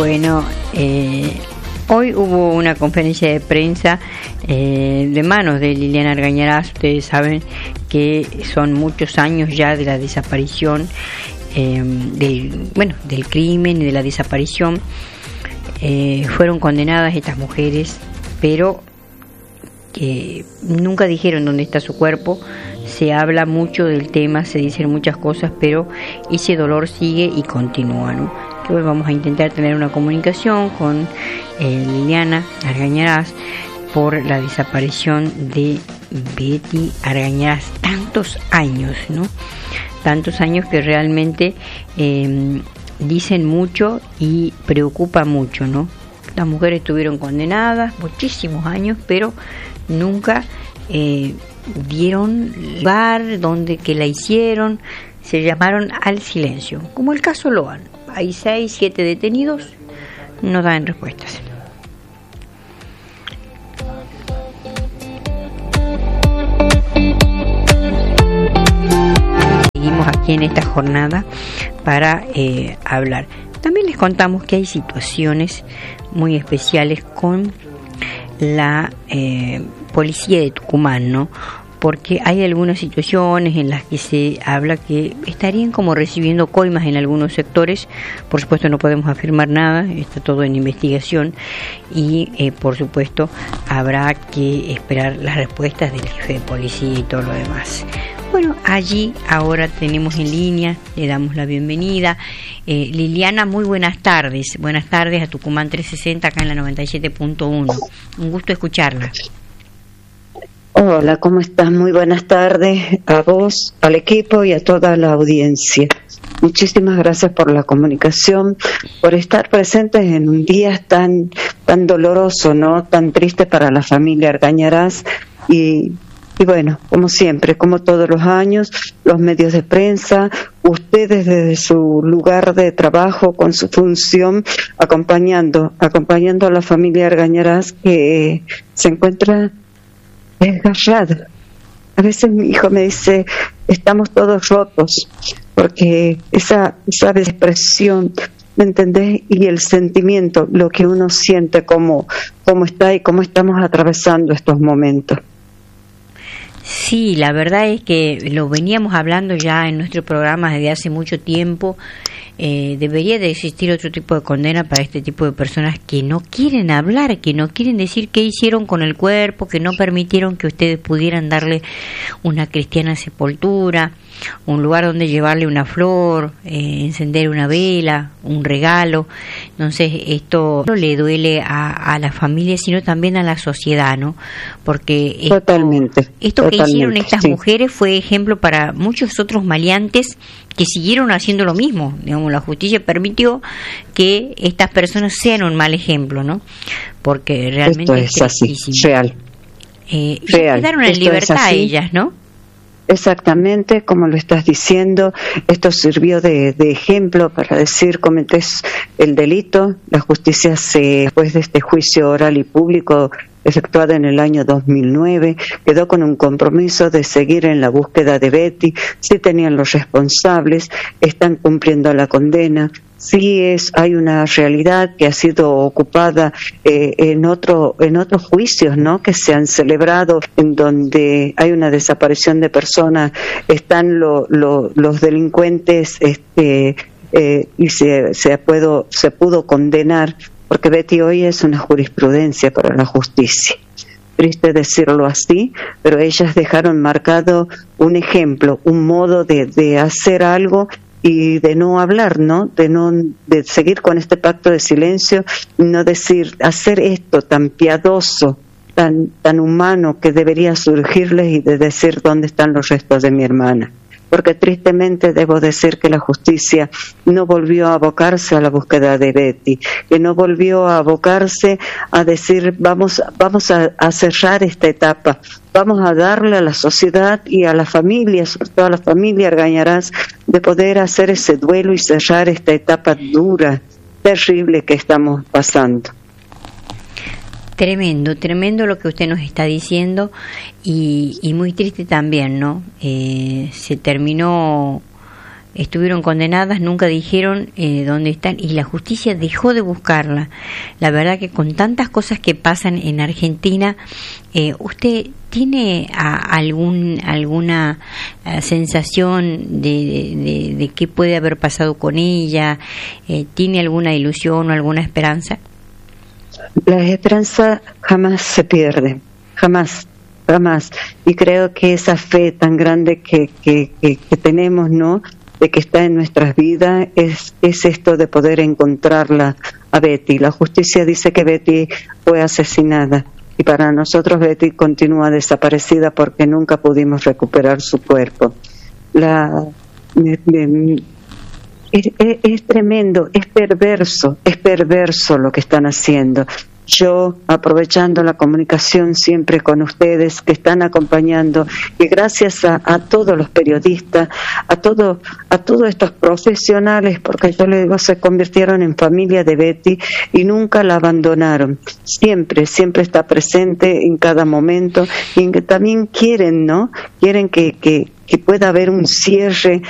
Bueno, hoy hubo una conferencia de prensa de manos de Liliana Argañarás. Ustedes saben que son muchos años ya de la desaparición, del crimen y de la desaparición. Fueron condenadas estas mujeres, pero nunca dijeron dónde está su cuerpo. Se habla mucho del tema, se dicen muchas cosas, pero ese dolor sigue y continúa, ¿no? Que hoy vamos a intentar tener una comunicación con Liliana Argañarás por la desaparición de Betty Argañarás. Tantos años, ¿no? Tantos años que realmente dicen mucho y preocupa mucho, ¿no? Las mujeres estuvieron condenadas muchísimos años, pero nunca dieron lugar donde que la hicieron. Se llamaron al silencio, como el caso Loan. Hay 6, 7 detenidos, no dan respuestas. Seguimos aquí en esta jornada para hablar. También les contamos que hay situaciones muy especiales con la policía de Tucumán, ¿no? Porque hay algunas situaciones en las que se habla que estarían como recibiendo coimas en algunos sectores. Por supuesto no podemos afirmar nada, está todo en investigación y por supuesto habrá que esperar las respuestas del jefe de policía y todo lo demás. Bueno, allí ahora tenemos en línea, le damos la bienvenida. Liliana, muy buenas tardes. Buenas tardes a Tucumán 360, acá en la 97.1. Un gusto escucharla. Hola, ¿cómo estás? Muy buenas tardes a vos, al equipo y a toda la audiencia. Muchísimas gracias por la comunicación, por estar presentes en un día tan doloroso, ¿no? Tan triste para la familia Argañarás y bueno, como siempre, como todos los años, los medios de prensa, ustedes desde su lugar de trabajo, con su función, acompañando a la familia Argañarás que se encuentra desgarrada. A veces mi hijo me dice, estamos todos rotos, porque esa expresión, ¿me entendés? Y el sentimiento, lo que uno siente, cómo está y cómo estamos atravesando estos momentos. Sí, la verdad es que lo veníamos hablando ya en nuestro programa desde hace mucho tiempo. Debería de existir otro tipo de condena para este tipo de personas que no quieren hablar, que no quieren decir qué hicieron con el cuerpo, que no permitieron que ustedes pudieran darle una cristiana sepultura, un lugar donde llevarle una flor, encender una vela, un regalo. Entonces esto no le duele a la familia, sino también a la sociedad, ¿no? Porque esto que hicieron estas mujeres fue ejemplo para muchos otros maleantes que siguieron haciendo lo mismo. Digamos, la justicia permitió que estas personas sean un mal ejemplo, ¿no? Porque realmente esto es así, real. Quedaron en libertad ellas, ¿no? Exactamente, como lo estás diciendo, esto sirvió de ejemplo para decir, cometés el delito. La justicia, después de este juicio oral y público efectuado en el año 2009, quedó con un compromiso de seguir en la búsqueda de Betty. Sí tenían los responsables, están cumpliendo la condena. Sí hay una realidad que ha sido ocupada en otros juicios, ¿no? Que se han celebrado en donde hay una desaparición de personas, están los delincuentes y se pudo condenar, porque Betty hoy es una jurisprudencia para la justicia. Triste decirlo así, pero ellas dejaron marcado un ejemplo, un modo de hacer algo y de no hablar, ¿no? De seguir con este pacto de silencio, no decir, hacer esto tan piadoso, tan humano que debería surgirles y de decir dónde están los restos de mi hermana. Porque tristemente debo decir que la justicia no volvió a abocarse a la búsqueda de Betty, que no volvió a abocarse a decir vamos a cerrar esta etapa, vamos a darle a la sociedad y a la familia, sobre todo a la familia Argañarás, de poder hacer ese duelo y cerrar esta etapa dura, terrible que estamos pasando. Tremendo lo que usted nos está diciendo y muy triste también, ¿no? Se terminó estuvieron condenadas, nunca dijeron dónde están y la justicia dejó de buscarla. La verdad que con tantas cosas que pasan en Argentina, ¿usted tiene alguna sensación de qué puede haber pasado con ella? ¿Tiene alguna ilusión o alguna esperanza? La esperanza jamás se pierde, jamás. Y creo que esa fe tan grande que tenemos, ¿no?, de que está en nuestras vidas, es esto de poder encontrarla a Betty. La justicia dice que Betty fue asesinada y para nosotros Betty continúa desaparecida porque nunca pudimos recuperar su cuerpo. Es tremendo, es perverso lo que están haciendo. Yo, aprovechando la comunicación siempre con ustedes que están acompañando, y gracias a todos los periodistas, a todos estos profesionales, porque yo les digo, se convirtieron en familia de Betty y nunca la abandonaron. Siempre está presente en cada momento y que también quieren, ¿no? Quieren que pueda haber un cierre